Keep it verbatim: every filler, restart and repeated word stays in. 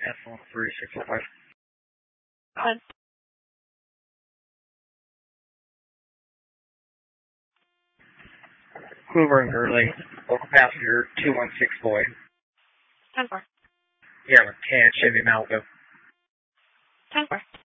S one three six four five. Go ahead. Hoover and Gurley, local passenger two one six Boyd. ten four. Yeah, with ten Chevy Malibu. ten four.